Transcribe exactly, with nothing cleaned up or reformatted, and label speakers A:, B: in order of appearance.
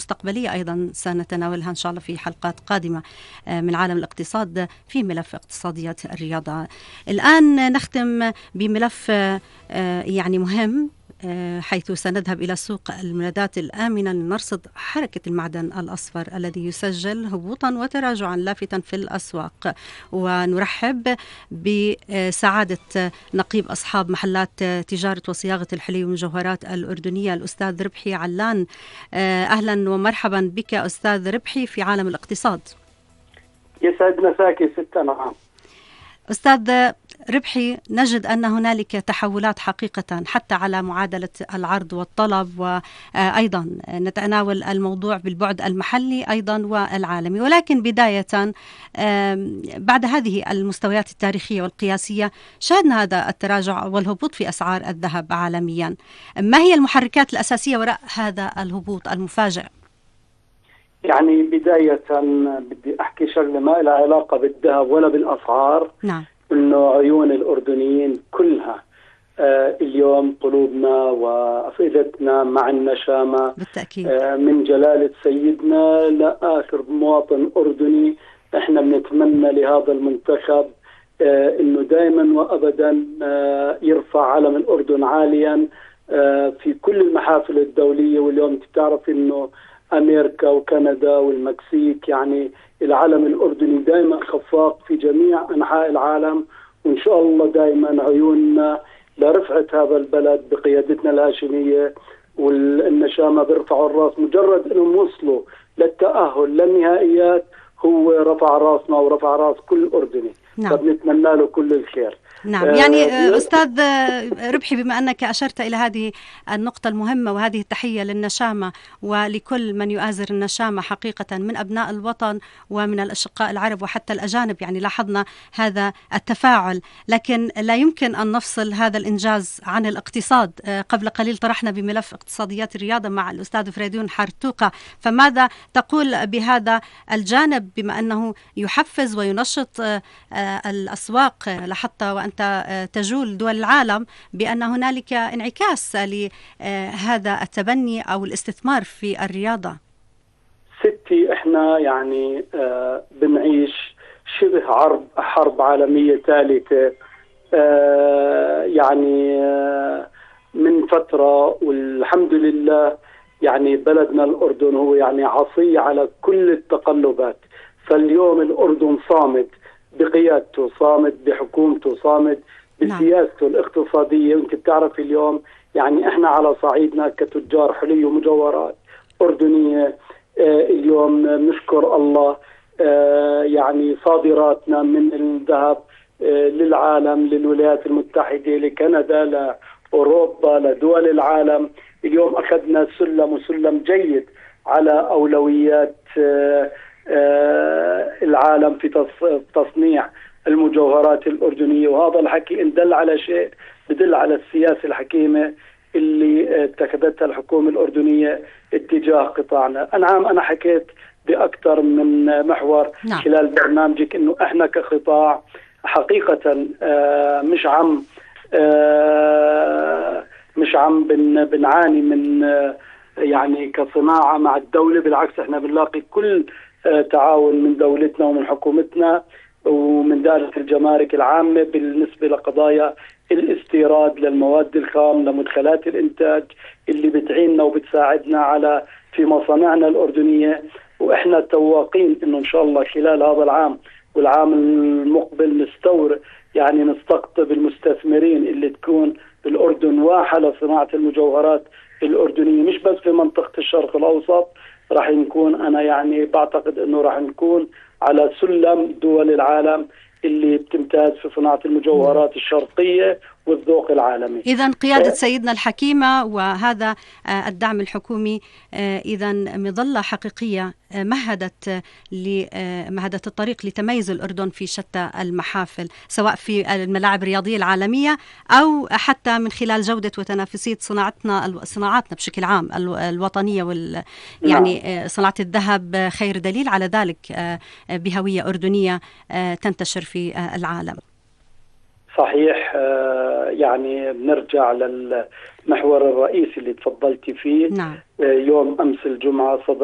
A: مستقبلية أيضا سنتناولها إن شاء الله في حلقات قادمة من عالم الاقتصاد في ملف اقتصاديات الرياضة. الآن نختم بملف يعني مهم، حيث سنذهب إلى سوق المنادات الآمنة لنرصد حركة المعدن الأصفر الذي يسجل هبوطا وتراجعا لافتا في الأسواق. ونرحب بسعادة نقيب أصحاب محلات تجارة وصياغة الحلي والمجوهرات الأردنية الأستاذ ربحي علان. أهلا ومرحبا بك أستاذ ربحي في عالم الاقتصاد.
B: يسعد مساكي ست أنعام.
A: أستاذ ربحي، نجد أن هنالك تحولات حقيقة حتى على معادلة العرض والطلب، وأيضا نتناول الموضوع بالبعد المحلي أيضا والعالمي. ولكن بداية بعد هذه المستويات التاريخية والقياسية شاهدنا هذا التراجع والهبوط في أسعار الذهب عالميا. ما هي المحركات الأساسية وراء هذا الهبوط المفاجئ؟
B: يعني بداية بدي أحكي شغلة ما لها علاقة بالذهب ولا بالأسعار.
A: نعم.
B: إنه عيون الأردنيين كلها آه اليوم قلوبنا وأفئدتنا مع النشامة
A: بالتأكيد.
B: آه من جلالة سيدنا لآخر مواطن أردني. إحنا بنتمنى لهذا المنتخب آه إنه دائما وأبدا آه يرفع علم الأردن عاليا آه في كل المحافل الدولية. واليوم تعرف إنه أمريكا وكندا والمكسيك يعني العلم الأردني دائما خفاق في جميع أنحاء العالم. وإن شاء الله دائما عيوننا لرفعة هذا البلد بقيادتنا الهاشمية والنشامة بيرفعوا الراس. مجرد أنهم وصلوا للتأهل للنهائيات هو رفع راسنا ورفع راس كل أردني.
A: نعم.
B: فبنتمنى له كل الخير.
A: نعم. يعني أستاذ ربحي، بما أنك أشرت إلى هذه النقطة المهمة وهذه التحية للنشامة ولكل من يؤازر النشامة حقيقة من أبناء الوطن ومن الأشقاء العرب وحتى الأجانب، يعني لاحظنا هذا التفاعل. لكن لا يمكن أن نفصل هذا الإنجاز عن الاقتصاد. قبل قليل طرحنا بملف اقتصاديات الرياضة مع الأستاذ فريدون حرتوقة، فماذا تقول بهذا الجانب بما أنه يحفز وينشط الأسواق؟ لحتى وأنت تجول دول العالم بأن هنالك انعكاس لهذا التبني أو الاستثمار في الرياضة.
B: ستي احنا يعني آه بنعيش شبه حرب حرب عالمية ثالثة آه يعني آه من فترة، والحمد لله يعني بلدنا الأردن هو يعني عصي على كل التقلبات. فاليوم الأردن صامد بقيادته، صامد بحكومته، صامد بسياسته الاقتصادية. وانت بتعرف اليوم يعني احنا على صعيدنا كتجار حلي ومجوهرات أردنية آه اليوم نشكر الله آه يعني صادراتنا من الذهب آه للعالم، للولايات المتحدة، لكندا، لأوروبا، لدول العالم. اليوم أخذنا سلم وسلم جيد على أولويات آه آه العالم في تصنيع المجوهرات الأردنية. وهذا الحكي إن دل على شيء بدل على السياسة الحكيمة اللي اتخذتها الحكومة الأردنية اتجاه قطاعنا. أنعم أنا حكيت بأكثر من محور
A: نعم.
B: خلال برنامجك إنه إحنا كقطاع حقيقة آه مش عم آه مش عم بن بنعاني من آه يعني كصناعة مع الدولة. بالعكس إحنا بنلاقي كل آه تعاون من دولتنا ومن حكومتنا ومن دائرة الجمارك العامة بالنسبة لقضايا الاستيراد للمواد الخام لمدخلات الإنتاج اللي بتعيننا وبتساعدنا على في مصانعنا الأردنية. وإحنا تواقين إنه إن شاء الله خلال هذا العام والعام المقبل نستورد يعني نستقطب المستثمرين اللي تكون الأردن واحة لصناعة المجوهرات الأردنية، مش بس في منطقة الشرق الأوسط. راح نكون أنا يعني بعتقد إنه راح نكون على سلم دول العالم اللي بتمتاز في صناعة المجوهرات الشرقية والذوق العالمي.
A: إذن قيادة سيدنا الحكيمة وهذا الدعم الحكومي إذن مظلة حقيقية مهدت مهدت الطريق لتميز الأردن في شتى المحافل، سواء في الملاعب الرياضية العالمية أو حتى من خلال جودة وتنافسية صناعتنا صناعاتنا بشكل عام الوطنية وال يعني نعم. صناعة الذهب خير دليل على ذلك بهوية أردنية تنتشر في العالم.
B: صحيح. يعني بنرجع للمحور الرئيسي اللي تفضلتي فيه.
A: نعم.
B: يوم أمس الجمعة صدر